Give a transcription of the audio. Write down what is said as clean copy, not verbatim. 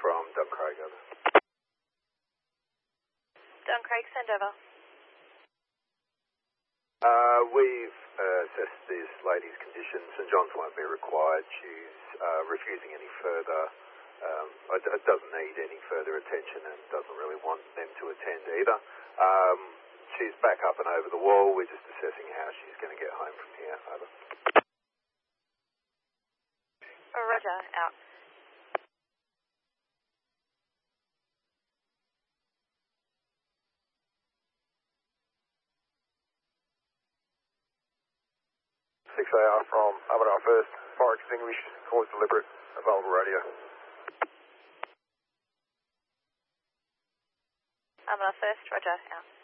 from Duncraig, over. Duncraig, send over. We've assessed this lady's condition. St John's won't be required. She's refusing any further, doesn't need any further attention and doesn't really want them to attend either. She's back up and over the wall. We're just assessing how she's going to get home from here, over. Roger, out. AR from Amanar First, fire extinguished, cause deliberate, available radio. Amanar First, roger, out.